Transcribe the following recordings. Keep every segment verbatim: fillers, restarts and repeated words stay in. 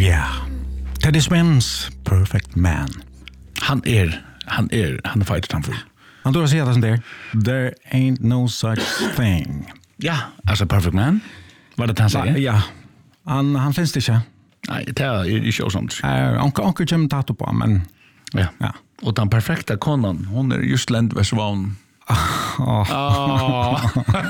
Ja, Teddy Swims, Perfect Man. Han är, han är, han är fighter han för. Han tror att säga det som där. There ain't no such thing. Ja, alltså Perfect Man. Vad det han säger? Ja, han, han finns det inte. Nej, det är ju så sånt. Uh, onkel onkel kommer tato på, men... Ja. ja. Och den perfekta konan, hon är just ländvärsvan. Oh. Oh.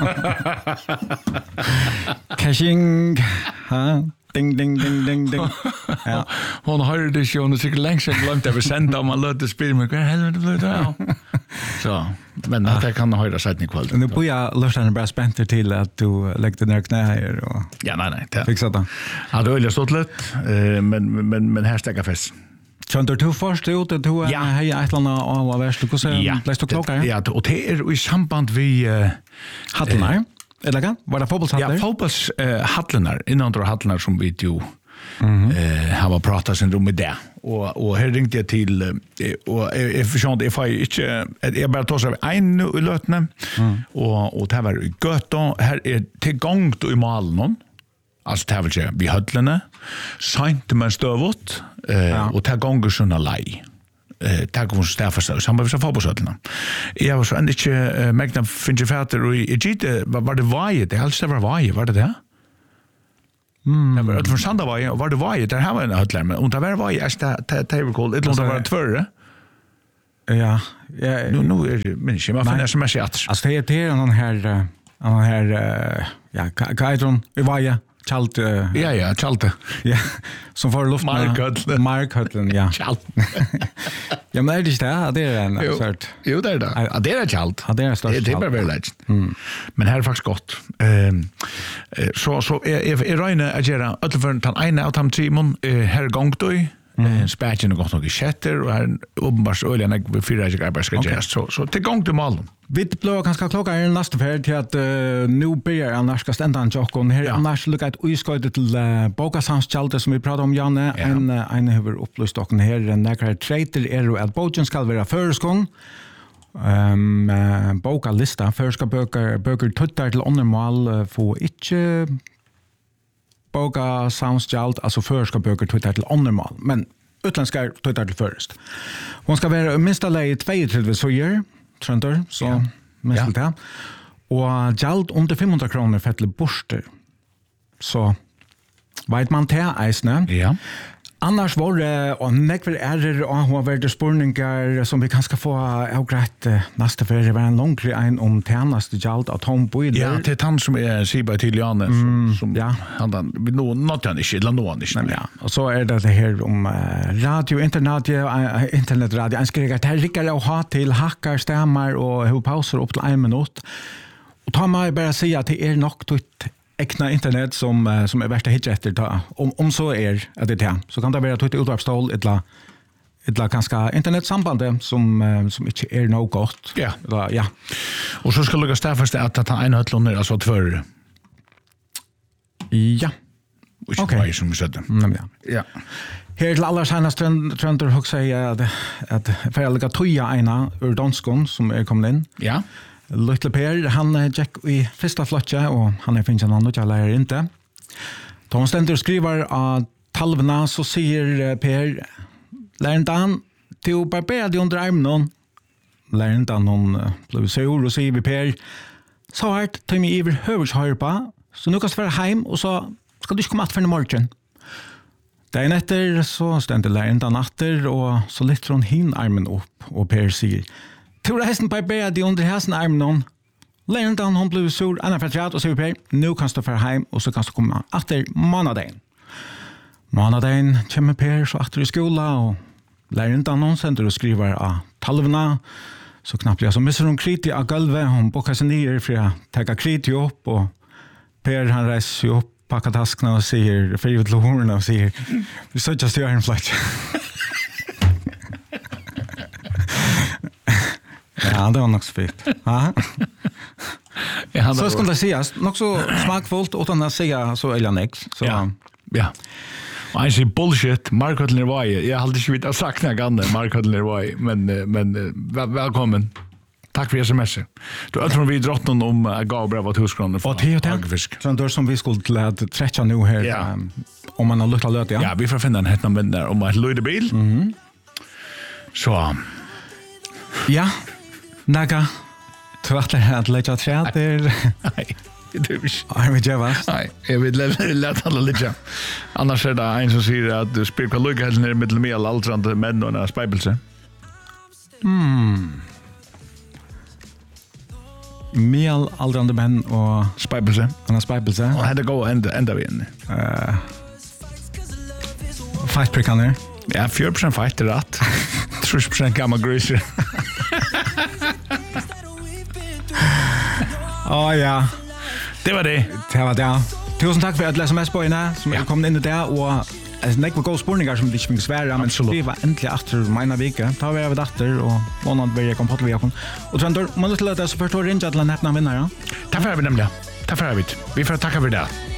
Cashing. Ha. Ding, ding, ding, ding, ding. Ja. Hon har det ju, hon är säkert längst glömt att vi sända om man låter spela med. Vad helvete blev det här? Så, men ah. det kan höra sig i kväll. Nu bor jag lusten bara spänt till att du lägger ner knä här och... Ja, nej, nej. Det. Fixa det. Ja, det är ju stått lätt, men, men, men här stäcka fest. Känner du först ut att du ja. Hej ett eller annat av värst? Hur ser ja. du klockan? Ja, och det är i samband vi... Uh, Hallenar? Uh, Eller kan? Var det fotbollshallar? Ja, fotbollshallar. Uh, innan de hallar som vi ju mm-hmm. uh, har pratat sin rum med det. Och, och här ringde jag till... Uh, och jag förstår jag får inte... Jag bara tar sig en i lötene. Mm. Och, och det här var gött. Här är till gång i malen. Alltså det här vill säga, vi höllene. Sent men stövåt. Uh, ja. Och det här gånger sådana lej. Eh tack om staffast så man vill få på sådana. Jag var så ändå inte mäkta finns fatter och i gite var det vaje det alltså var vaje var det det? Mm. Det var ett försanda vaje var det vaje där har man hört men och det var vaje är table call det låter vara tvärre. Ja, ja nu nu är det men jag fann det som är så att alltså det är det någon här någon här ja kaidron i vaje Chalt uh, ja ja chalte ja som får luft Markhötlen Markhötlen ja chalt ja men det är det det är en sort jo det är det ja det är chalt ja det är stort det är bara väldigt mm. men här är faktiskt gott ehm så så är är räna att göra alla för den ena av de timon här gång då en spatchen och gott nog i chatter och här uppenbart öljarna vi fyra jag bara ska göra så så till gång till malen. Vi blå kanske klockan är nästa färd till att uh, nu börjar annars ska stända en jockon här annars lucka ett usköjt till uh, Bokasamschalter som vi pratade om Janne ja. en uh, en över upplyst och här några trader är att boken ska vara förskon ehm um, boka lista förska böcker böcker tuttar till undermål uh, för inte Bokasamschalt alltså förska böcker tuttar till undermål men utländska tuttar till först. Hon ska vara minst alla tjugotre så år Tröntor, så ja. Minst ja. Det. Och gäld under femhundra kronor för ett borster. Så vet man det eisne. Ja. Annars var det och nekver ärer och hon var det spurningar som vi kanske få avgrätt nästa för det var en långre en om tjänaste gäld att hon bodde. Ja, det är han som är Siba till Janne mm, som ja. Han då något han inte eller någon inte. Ja. Och så är det det här om uh, radio internet uh, internetradio. En skriver att här rickar och ha till hackar stämmar och hur pauser upp till en minut. Och ta mig bara säga att det är nog tot äkna internet som uh, som är värsta hit efter ta om om så är att det är så kan det vara ett utdragsstål ett ett la ganska internetsamband som uh, som inte är något gott. Ja. Eller, ja. Och så ska lugga staffast att att han en höllner alltså två. Ja. Okej, okay. Som vi sa. Mm, ja. Ja. Här till alla senaste trender hur säger att att förälga toja ena ur danskon som är kommit in. Ja. Little Per, han gick i första flotcha och han är finns en annan jag lär inte. Då han ständer och skriver att talvna så säger Per lärntan till barberade under armen. Lärntan hon blev sur och säger vi Per så här till mig över huvudshörpa så nu kan jag vara hem och så ska du komma att för morgon. Dagen efter så ständer lärntan natter och så lyfter hon hin armen upp och Per säger Tora hästen på bädd under hästen armen. Lärntan hon blev sur Anna förtrat och säger Per nu kan du fara hem och så kan du komma efter månaden. Månaden kommer Per så efter i skola och lärntan hon sänder och skriver av talvna så knappt jag så missar hon kriti av golvet hon bockar sig ner för att ta kriti upp och Per han reser upp packar taskarna och säger för ut lårna och säger vi så just gör en flash. Ja, det var nog så fint. Ja. Ja, så ska det sägas, nog så smakfullt utan att säga så eller nex. Så ja. Ja. Och jag säger bullshit, Markhötlen är vaje. Jag har aldrig inte vitt sagt några gånger Markhötlen är vaje, men, men väl, välkommen. Tack för sms'et. Du ötron vi drottnon om uh, gav brev åt huskronen för Hagfisk. Så då som vi skulle till att träcka nu här. Ja. Um, Om man har lukta löt, ja. Ja, vi får finna en helt namn där om ett löjdebil. Mhm. Så. Ja, naga. Trattar här att lägga träd där. Nej, det är inte. Är vi jävast? Nej, jag vill lätt alla lite. Annars är det en som säger att du spelar lugga helt ner med med alltrande män och en spejbelse. Mm. Mel aldrande män och Spejbelse. en spejbelse. Och hade gå ända ända vi in. Eh. Fight prickaner. Ja, fyra procent fighter rätt. tre procent gammal greaser. Ja, ja. Det var det. Det var det. Tusen takk for at sms på henne som er kommet inn i det, og det er ikke gode spørninger som de ikke fikk svære, men Absolutt. det var endelig etter meine vike. Ta vi av datter, og måneden blir jeg kom på til vi har. Og Trønder, om man lyst til at jeg så først å ringe til en nettene vinnere. Takk for det vi nemlig. Takk for det vi. Vi får takke for det.